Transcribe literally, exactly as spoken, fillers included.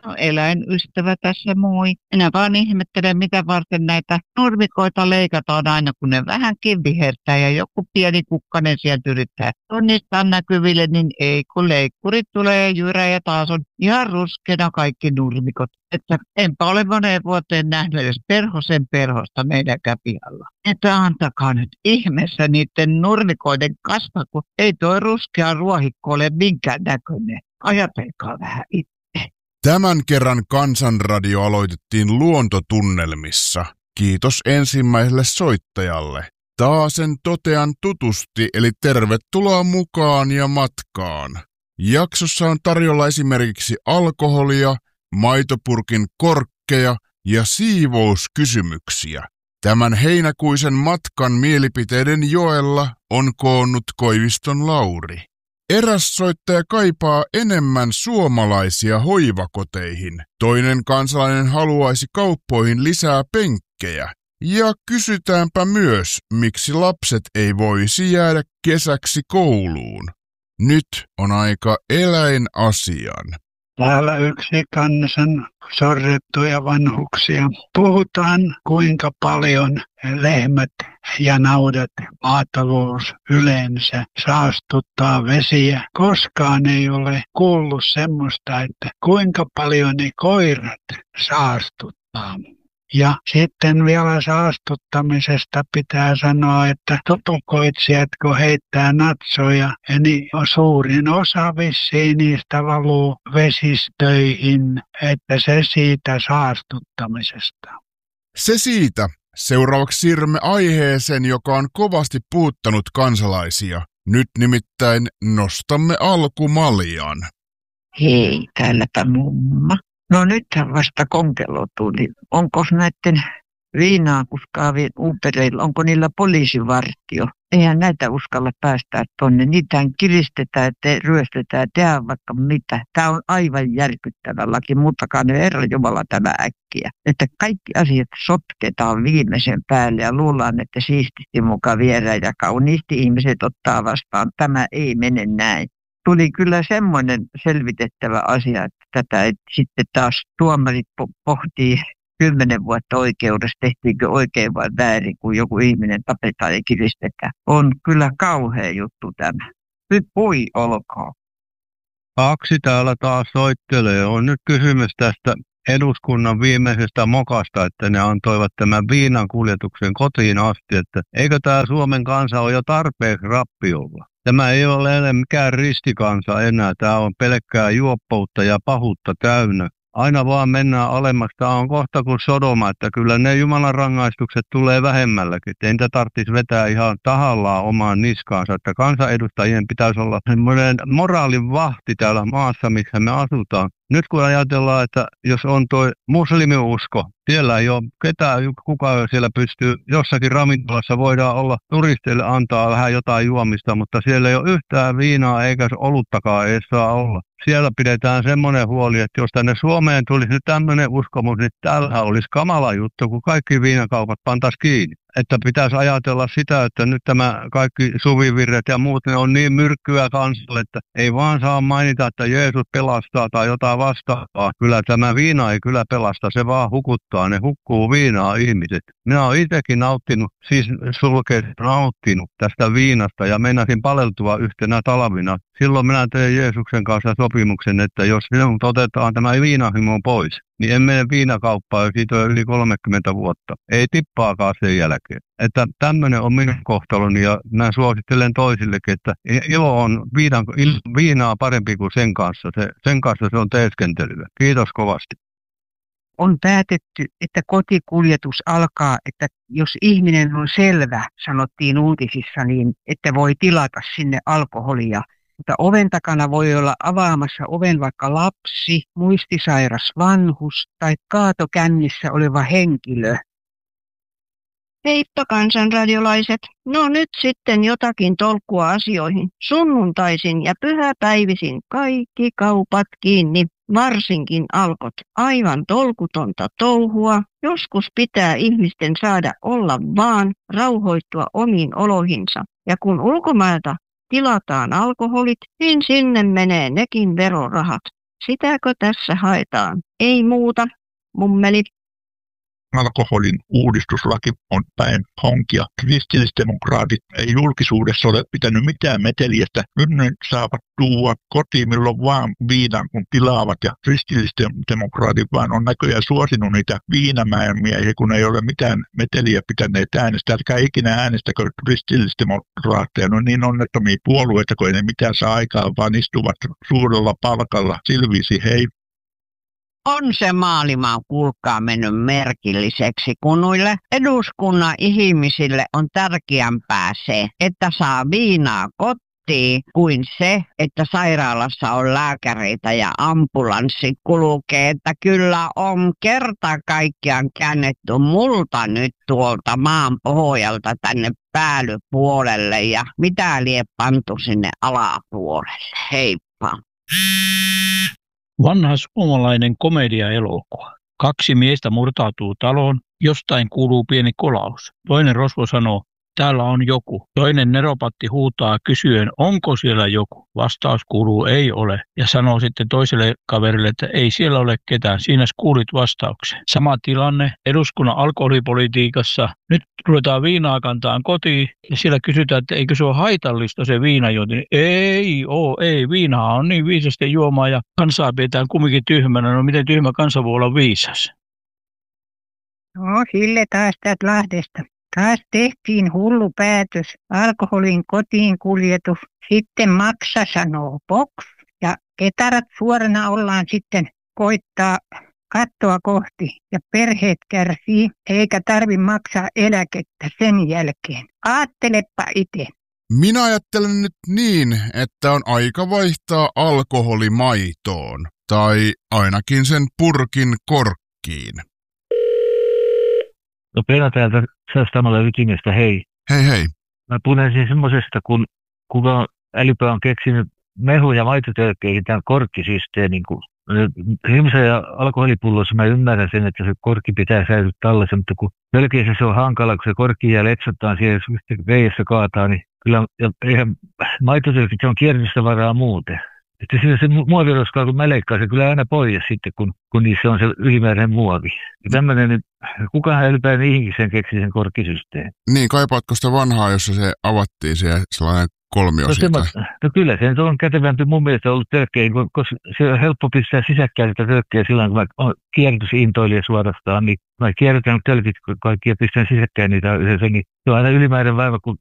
No, eläinystävä tässä moi. Minä vaan ihmettelen, mitä varten näitä nurmikoita leikataan aina, kun ne vähänkin vihertää ja joku pieni kukkanen sieltä yrittää tunnistaa näkyville, niin ei, kun leikkurit tulee jyrä ja taas on ihan ruskeana kaikki nurmikot. Että enpä ole moneen vuoteen nähnyt edes perhosen perhosta meidänkään pihalla. Että antakaa nyt ihmeessä niiden nurmikoiden kasvaa, kun ei toi ruskea ruohikko ole minkään näköinen. Ajatelkaa vähän itse. Tämän kerran Kansanradio aloitettiin luontotunnelmissa. Kiitos ensimmäiselle soittajalle. Taasen totean tutusti, eli tervetuloa mukaan ja matkaan. Jaksossa on tarjolla esimerkiksi alkoholia, maitopurkin korkkeja ja siivouskysymyksiä. Tämän heinäkuisen matkan mielipiteiden joella on koonnut Koiviston Lauri. Eräs soittaja kaipaa enemmän suomalaisia hoivakoteihin. Toinen kansalainen haluaisi kauppoihin lisää penkkejä. Ja kysytäänpä myös, miksi lapset ei voisi jäädä kesäksi kouluun. Nyt on aika eläinasian. Täällä yksi kansan sorrettuja vanhuksia. Puhutaan, kuinka paljon lehmät ja naudat, maatalous yleensä saastuttaa vesiä. Koskaan ei ole kuullut semmoista, että kuinka paljon ne koirat saastuttaa. Ja sitten vielä saastuttamisesta pitää sanoa, että tutukoitsijat kun heittää natsoja, niin suurin osa vissiin niistä valuu vesistöihin, että se siitä saastuttamisesta. Se siitä. Seuraavaksi siirrymme aiheeseen, joka on kovasti puhuttanut kansalaisia. Nyt nimittäin nostamme alkumaljan. Hei, täälläpä mumma. No nythän vasta konkeloituu, niin onko näiden viinaa kuskaavien uupereilla, onko niillä poliisivartio? Eihän näitä uskalla päästää tonne. Niitähän kiristetään, te ryöstetään, tehdään vaikka mitä. Tämä on aivan järkyttävä laki, muuttakaa ne Herra Jumala tämä äkkiä. Että kaikki asiat sotketaan viimeisen päälle ja luullaan, että siististi mukaan viedään ja kauniisti ihmiset ottaa vastaan. Tämä ei mene näin. Tuli kyllä semmoinen selvitettävä asia, että tätä et sitten taas tuomarit po- pohtii kymmenen vuotta oikeudessa, tehtiinkö oikein vai väärin, kun joku ihminen tapetaan ja kiristetään. On kyllä kauhea juttu tämä. Nyt pui olkoon. Kaksi täällä taas soittelee. On nyt kysymys tästä eduskunnan viimeisestä mokasta, että ne antoivat tämän viinan kuljetuksen kotiin asti, että eikö tämä Suomen kansa ole jo tarpeeksi rappiolla? Tämä ei ole enää mikään ristikansa enää. Tämä on pelkkää juoppoutta ja pahuutta täynnä. Aina vaan mennään alemmaksi. Tämä on kohta kuin Sodoma, että kyllä ne Jumalan rangaistukset tulee vähemmälläkin. Ei niitä tarvitsisi vetää ihan tahallaan omaan niskaansa. Että kansanedustajien pitäisi olla semmoinen moraalin vahti täällä maassa, missä me asutaan. Nyt kun ajatellaan, että jos on tuo muslimiusko, siellä ei ole ketään, kuka siellä pystyy, jossakin ravintolassa voidaan olla turisteille antaa vähän jotain juomista, mutta siellä ei ole yhtään viinaa eikä oluttakaan edes saa olla. Siellä pidetään semmoinen huoli, että jos tänne Suomeen tulisi nyt tämmöinen uskomus, niin täällä olisi kamala juttu, kun kaikki viinakaupat pantaisiin kiinni. Että pitäisi ajatella sitä, että nyt tämä kaikki suvivirret ja muut, ne on niin myrkkyä kansalle, että ei vaan saa mainita, että Jeesus pelastaa tai jotain vastaavaa. Kyllä tämä viina ei kyllä pelasta, se vaan hukuttaa, ne hukkuu viinaa ihmiset. Minä olen itsekin nauttinut, siis sulkeet nauttinut tästä viinasta ja meinasin paleltua yhtenä talvina. Silloin minä tein Jeesuksen kanssa sopimuksen, että jos minut otetaan tämä viinahimo pois, niin en mene viinakauppaan, siitä on yli kolmekymmentä vuotta. Ei tippaakaan sen jälkeen. Että tämmöinen on minun kohtaloni ja mä suosittelen toisillekin, että ilo on viinan, il, viinaa parempi kuin sen kanssa. Se, sen kanssa se on teeskentelyä. Kiitos kovasti. On päätetty, että kotikuljetus alkaa, että jos ihminen on selvä, sanottiin uutisissa, niin että voi tilata sinne alkoholia. Mutta oven takana voi olla avaamassa oven vaikka lapsi, muistisairas vanhus tai kaatokännissä oleva henkilö. Heippa kansanradiolaiset. No nyt sitten jotakin tolkkua asioihin. Sunnuntaisin ja pyhäpäivisin kaikki kaupat kiinni, varsinkin Alkot. Aivan tolkutonta touhua. Joskus pitää ihmisten saada olla vaan, rauhoittua omiin oloihinsa. Ja kun ulkomailta tilataan alkoholit, niin sinne menee nekin verorahat. Sitäkö tässä haetaan? Ei muuta, mummeli. Alkoholin uudistuslaki on päin honkia. Kristillisdemokraatit ei julkisuudessa ole pitänyt mitään meteliästä. Nyt ne saavat tuua kotiin milloin vaan viinan, kun tilaavat. Ja kristillisdemokraatit vaan on näköjään suosinut niitä viinamäärmiehiä, kun ei ole mitään meteliä pitäneet äänestää. Älkää ikinä äänestäkö kristillisdemokraatteja. No niin onnettomia puolueita, kun ei ne mitään saa aikaan, vaan istuvat suurella palkalla. Silvisi, hei. On se maailma, kuulkaa, mennyt merkilliseksi, kun noille eduskunnan ihmisille on tärkeämpää se, että saa viinaa kotiin, kuin se, että sairaalassa on lääkäreitä ja ambulanssi kulkee. Että kyllä on kerta kaikkiaan käännetty multa nyt tuolta maan pohjalta tänne päällypuolelle ja mitä lie pantu sinne alapuolelle. Heippa. Vanha suomalainen komedia-elokuva. Kaksi miestä murtautuu taloon, jostain kuuluu pieni kolaus. Toinen rosvo sanoo, täällä on joku. Toinen neropatti huutaa kysyen, onko siellä joku. Vastaus kuuluu, ei ole. Ja sanoo sitten toiselle kaverille, että ei siellä ole ketään. Siinä kuulit vastauksen. Sama tilanne eduskunnan alkoholipolitiikassa. Nyt ruvetaan viinaa kantaan kotiin ja siellä kysytään, että eikö se ole haitallista se viinajuonti. Ei oo, ei. Viinaa on niin viisasti juomaa ja kansaa pidetään kumminkin tyhmänä. No miten tyhmä kansa voi olla viisas? No, Hille taas täältä Lahdesta. Taas tehtiin hullu päätös, alkoholin kotiin kuljetus, sitten maksa sanoo box ja ketarat suorana ollaan sitten koittaa kattoa kohti ja perheet kärsii eikä tarvi maksaa eläkettä sen jälkeen. Aattelepa itse. Minä ajattelen nyt niin, että on aika vaihtaa alkoholi maitoon tai ainakin sen purkin korkkiin. No Pena täältä Säästämällä ytimestä, hei. Hei hei. Mä puhuisin semmoisesta, kun kuka älypää on keksinyt mehu- ja maitotölkkeihin tämän korkkisysteemin. Himsa ja alkoholipullossa mä ymmärrän sen, että se korkki pitää säilyä tallessa, mutta kun tölkeissä se on hankala, kun se korkki jää letsotaan siellä, jos veijessä kaataa, niin kyllä eihän maitotölkit, se on kierrätystä muuten. Että se, se muoviroskaa, kun mä leikkaan se kyllä aina pois sitten, kun, kun niissä on se ylimääräinen muovi. Ja tämmöinen nyt, kukahan ylipäätään niihinkin sen keksi sen korkkisysteemi. Niin, kaipaatko sitä vanhaa, jossa se avattiin se sellainen kolmio no, siitä? No kyllä, se on kätevämpi mun mielestä ollut tölkkeihin, koska se on helppo pistää sisäkkäin sitä tölkkeä silloin, kun mä oon kierrätysintoilija suorastaan, niin mä kierrätän tölkit kaikki ja pistän sisäkkäin niitä yhdessä, niin se on aina ylimääräinen vaiva, kun